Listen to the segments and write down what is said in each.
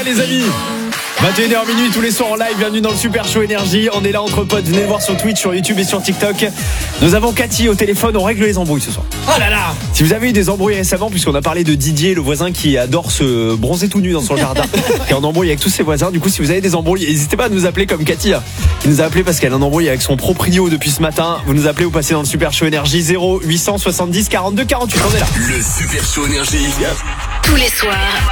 les amis. 21h minuit tous les soirs en live, bienvenue dans le Super Show Énergie. On est là entre potes, venez voir sur Twitch, sur YouTube et sur TikTok. Nous avons Cathy au téléphone, on règle les embrouilles ce soir. Oh là là. Si vous avez eu des embrouilles récemment, puisqu'on a parlé de Didier, le voisin qui adore se bronzer tout nu dans son jardin, qui est en embrouille avec tous ses voisins. Du coup, si vous avez des embrouilles, n'hésitez pas à nous appeler comme Cathy, qui nous a appelé parce qu'elle est en embrouille avec son proprio depuis ce matin. Vous nous appelez, vous passez dans le Super Show Énergie 0870 42 48. On est là. Le Super Show Énergie. Tous les soirs.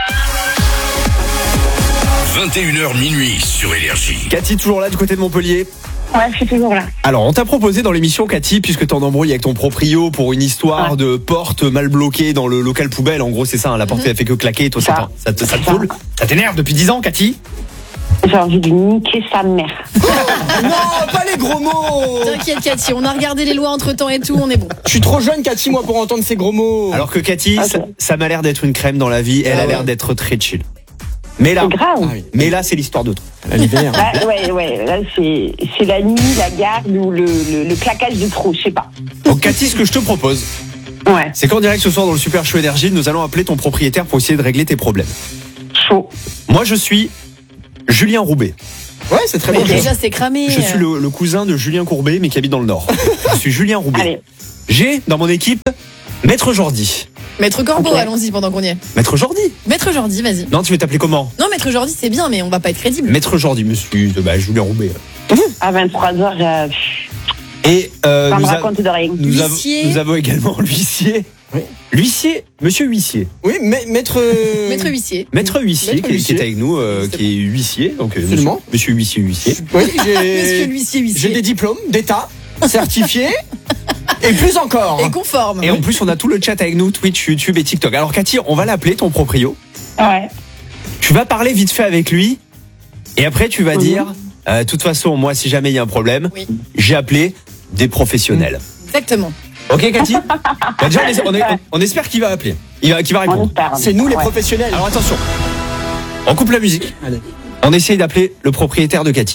21h minuit sur Énergie. Cathy, toujours là du côté de Montpellier. Ouais, je suis toujours là. Alors, on t'a proposé dans l'émission, Cathy, puisque t'es en embrouille avec ton proprio pour une histoire de porte mal bloquée dans le local poubelle. En gros, c'est ça, hein, la porte elle fait que claquer. Toi, ça te saoule. Ça t'énerve depuis 10 ans, Cathy? J'ai envie de niquer sa mère. Non, pas les gros mots. T'inquiète Cathy, on a regardé les lois entre temps et tout, on est bon. Je suis trop jeune, Cathy, moi, pour entendre ces gros mots. Alors que Cathy, Ok. ça m'a l'air d'être une crème dans la vie. Elle a l'air d'être très chill. Mais là, C'est grave. mais là, c'est l'histoire d'autre. L'hiver. Ouais, là, c'est la nuit, la garde ou le claquage de trou, je sais pas. Donc, Cathy, ce que je te propose, Ouais, c'est qu'en direct ce soir dans le Super Show Énergie, nous allons appeler ton propriétaire pour essayer de régler tes problèmes. chaud. Moi, je suis Julien Roubaix. Ouais, c'est très Mais bon. déjà c'est cramé. Je suis le cousin de Julien Courbet, mais qui habite dans le Nord. Je suis Julien Roubaix. Allez, J'ai dans mon équipe Maître Jordi. Maître Corbeau, Ok. allons-y pendant qu'on y est. Maître Jordi? Maître Jordi, vas-y. Non, tu veux t'appeler comment? Non, Maître Jordi c'est bien, mais on va pas être crédible. Maître Jordi, monsieur Julien Roubaix. à 23h, Et ça me raconte de rien. Huissier. nous avons également l'huissier. Oui. L'huissier, monsieur huissier. Oui, mais maître. Maître huissier. Maître huissier, Maître qui huissier. est avec nous, qui est huissier. Donc, Absolument. monsieur huissier. Oui, Monsieur l'huissier, j'ai des huissier. diplômes d'État, certifiés, et plus encore. Et conforme. Et en plus, on a tout le chat avec nous, Twitch, YouTube et TikTok. Alors, Cathy, on va l'appeler, ton proprio. Ouais, Tu vas parler vite fait avec lui. Et après, tu vas dire, de toute façon, moi, si jamais il y a un problème, Oui. j'ai appelé des professionnels. Exactement. Ok, Cathy? Bah, déjà, on espère qu'il va appeler. Qu'il va on répondre. espère. C'est nous les Ouais. professionnels. Alors, attention. On coupe la musique. Allez. On essaye d'appeler le propriétaire de Cathy.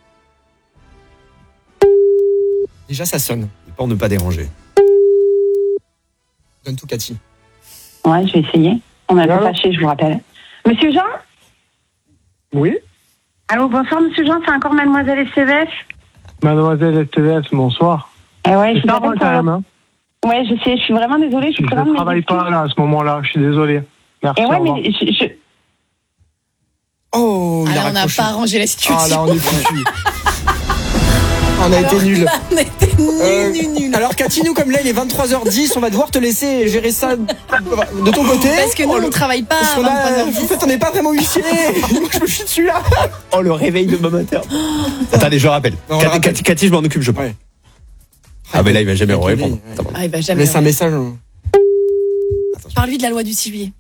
Déjà, ça sonne. Pour ne pas déranger. Donne tout, Cathy. Ouais, je vais essayer. On a Allô fâché, je vous rappelle. Monsieur Jean? Oui, Allô, bonsoir, monsieur Jean, c'est encore mademoiselle STVF? mademoiselle STVF, bonsoir. Eh ouais, je C'est vous pas appelle moi pour... quand même, hein. Ouais, je sais, je suis vraiment désolée, je suis Je vraiment ne travaille pas là à ce moment-là, je suis désolé. Merci. Et au ouais, revoir. mais je... Oh, il Ah, a là, on n'a raccroché. pas arrangé la situation. Ah là, on est foutu. On a été nuls. Là, on a été nuls. Alors Cathy, nous comme là il est 23h10, on va devoir te laisser gérer ça de ton côté. Parce que nous, on travaille pas Parce à qu'on a, 23h10. en fait, on n'est pas vraiment huissier. Moi, je me chie dessus là. Oh, le réveil de demain matin. Attendez, je rappelle. Non, on Cathy, rappelle. Cathy, je m'en occupe, je pense. Ouais. Ah, mais là, il va jamais Avec lui, répondre. ouais. Ah, il va jamais. Laisse un message. Parle-lui de la loi du 6 juillet.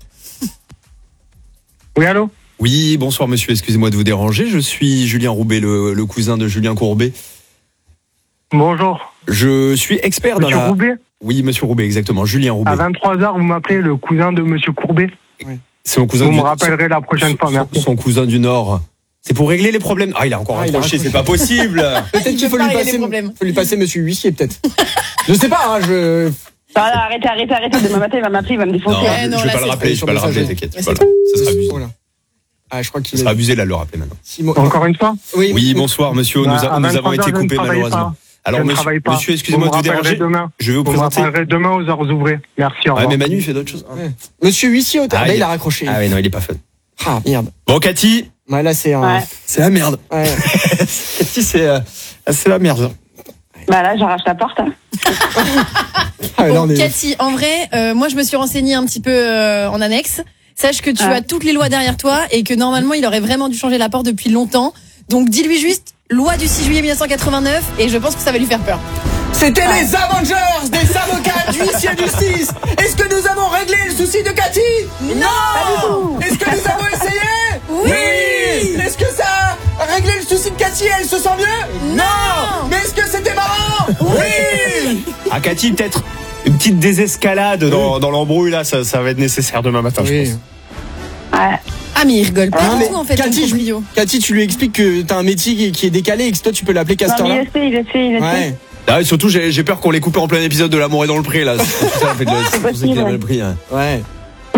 Oui, allô? Oui, bonsoir monsieur, excusez-moi de vous déranger. Je suis Julien Roubaix, le cousin de Julien Courbet. Bonjour. Je suis expert Monsieur dans la... Roubaix, Oui, monsieur Roubaix, exactement. Julien Roubaix. à 23h, vous m'appelez le cousin de monsieur Courbet. C'est mon cousin Vous du... me rappellerez la prochaine fois, merci. Son cousin du Nord. C'est pour régler les problèmes. Ah, il a encore Ah, il a raccroché, c'est raccroché. pas possible. Peut-être Il qu'il veut faut lui pas régler les passer, problèmes. faut lui passer monsieur huissier peut-être. Je sais pas, hein, je. Voilà, arrêtez. Demain matin, il va m'appeler, il va me Non, défoncer. Ouais, je non, vais là, pas le c'est rappeler, fait. je vais pas le rappeler, Sur t'inquiète. Ouais, Voilà. c'est Ça sera abusé. Voilà. Ah, je crois Ça qu'il sera abusé là de le rappeler maintenant. Encore une fois? Oui, bonsoir monsieur, Bah, à nous avons 23h, été je ne coupés travaille malheureusement. pas. Alors Je ne travaille pas. monsieur, excusez-moi de vous me rappellerez déranger. demain. Je vais vous Vous me présenter. rappellerez demain aux heures ouvrées. Merci, au Ouais, revoir. mais Manu il fait d'autres choses. Monsieur huissier au Ah, là, il a raccroché. Ah ouais, non, il est pas fun. Ah merde. Bon, Cathy, Ouais, là c'est un. Ouais. c'est la merde. Ouais. Cathy, c'est la merde. Bah là, j'arrache la porte. Hein. Ah, là, Bon, on est. Cathy, en vrai, moi je me suis renseignée un petit peu en annexe. Sache que tu Ah. as toutes les lois derrière toi et que normalement il aurait vraiment dû changer la porte depuis longtemps. Donc dis-lui juste loi du 6 juillet 1989 et je pense que ça va lui faire peur. C'était les Avengers des avocats du huissier de justice. Est-ce que nous avons réglé le souci de Cathy? Non. Est-ce que nous avons essayé? Oui. Est-ce que ça a réglé le souci de Cathy? Elle se sent mieux? Non. Mais est-ce que c'était marrant? Oui. Ah, Cathy, peut-être une petite désescalade dans l'embrouille là, ça va être nécessaire demain matin, je pense. Ouais. Ah mais il rigole pas Ah, du mais tout en fait. Cathy, ton proprio. Cathy, tu lui expliques que t'as un métier qui est décalé et que toi tu peux l'appeler Non, Castor mais là. il le sait. Ouais. Ah, et surtout, j'ai peur qu'on l'ait coupé en plein épisode de L'amour est dans le prix là. C'est pour ça, en fait, c'est pour ça qu'il a mal pris. Hein. Ouais.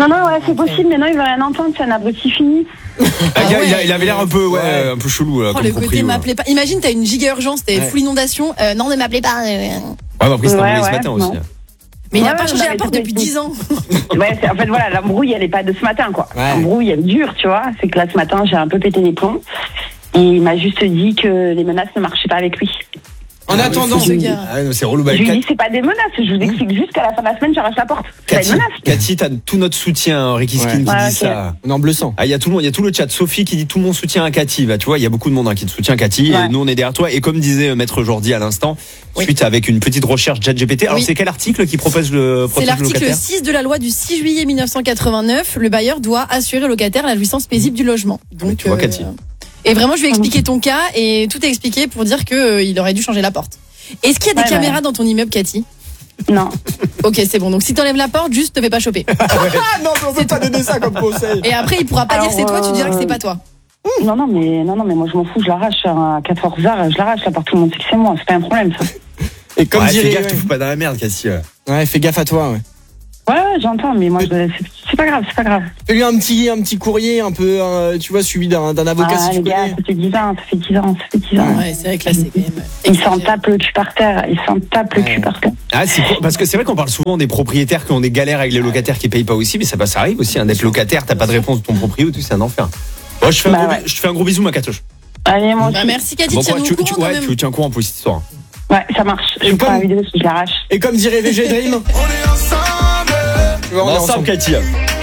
Non, ouais, c'est possible, mais non, il veut rien entendre, c'est un abruti fini. Il avait l'air un peu, un peu chelou. Oh, le côté m'appelez pas. Imagine, t'as une giga urgence, t'es full inondation. Non, ne m'appelez pas. Ouais, on a pris cet embrouille ce matin aussi. Mais il n'a pas changé la porte depuis 10 ans. Ouais, en fait, voilà, l'embrouille, elle est pas de ce matin, quoi. Ouais. L'embrouille, elle dure, tu vois. C'est que là, ce matin, j'ai un peu pété les plombs. Et il m'a juste dit que les menaces ne marchaient pas avec lui. En attendant, c'est relou. Je lui dis, c'est pas des menaces. Je vous explique juste qu'à la fin de la semaine, j'arrache la porte. C'est une menace. Cathy, t'as tout notre soutien. Ricky Skin qui dit ça. On est en bleu sang. Il y a tout le chat. Sophie qui dit tout mon soutien à Cathy. Bah, tu vois, il y a beaucoup de monde qui te soutient, Cathy. Et nous, on est derrière toi. Et comme disait Maître Jordi à l'instant, suite avec une petite recherche ChatGPT. Alors, c'est quel article qui propose le C'est l'article 6 de la loi du 6 juillet 1989. Le bailleur doit assurer au locataire la jouissance paisible du logement. Donc, tu vois, Cathy. Et vraiment, je vais expliquer ton cas et tout est expliqué pour dire qu'il aurait dû changer la porte. Est-ce qu'il y a des caméras dans ton immeuble, Cathy? Non. Ok, c'est bon. Donc si t'enlèves la porte, juste te fais pas choper. Non, mais on peut pas donner ça comme conseil. Et après, il pourra pas dire c'est toi, tu diras que c'est pas toi. Non, mais moi je m'en fous, je l'arrache à 14h, je l'arrache là par tout le monde sait que c'est moi, c'est pas un problème ça. Et comme fais gaffe, tu fous pas dans la merde, Cathy. Ouais, fais gaffe à toi, ouais. Ouais, j'entends, mais moi, c'est pas grave, c'est pas grave. Fais-lui un petit courrier, un peu, tu vois, suivi d'un avocat si tu connais. Ça fait 10 ans. Ouais, c'est vrai que là, c'est quand même. Il s'en tape le cul par terre, Ah, c'est quoi? Parce que c'est vrai qu'on parle souvent des propriétaires qui ont des galères avec les locataires qui payent pas aussi, mais ça arrive aussi, d'être locataire, t'as pas de réponse de ton proprio, tout, c'est un enfer. Bon, je fais un gros bisou, ma Catoche. Allez, moi aussi. Merci, Cathy, tu tiens courant pour cette histoire. Ouais, ça marche. Je prends la vidéo si je l'arrache. Et comme dirait VG Dream. On est ensemble. On est ensemble, Cathy. Ouais.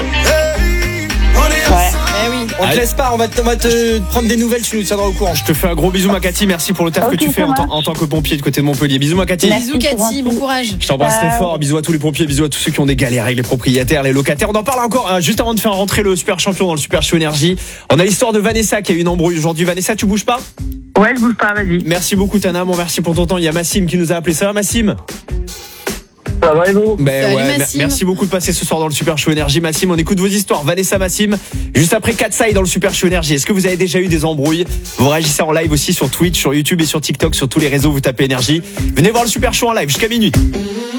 On te laisse pas, on va te prendre des nouvelles, tu nous tiendras au courant. Je te fais un gros bisou, ma Cathy. Merci pour le taf que tu fais en tant que pompier de côté de Montpellier. Bisous, ma Cathy. Bisous, Cathy, bon courage. Je t'embrasse très fort. Bisous à tous les pompiers, bisous à tous ceux qui ont des galères avec les propriétaires, les locataires. On en parle encore juste avant de faire rentrer le super champion dans le Super Show Énergie. On a l'histoire de Vanessa qui a eu une embrouille aujourd'hui. Vanessa, tu bouges pas? Ouais, je bouge pas, vas-y. Merci beaucoup, Tana. Bon, merci pour ton temps. Il y a Massim qui nous a appelé. Ça va, Massim? Ça va et vous? Merci beaucoup de passer ce soir dans le Super Show Énergie. Massim, on écoute vos histoires. Vanessa, Massim, juste après Katsai dans le Super Show Énergie. Est-ce que vous avez déjà eu des embrouilles? Vous réagissez en live aussi sur Twitch, sur YouTube et sur TikTok, sur tous les réseaux. Vous tapez Énergie. Venez voir le Super Show en live jusqu'à minuit.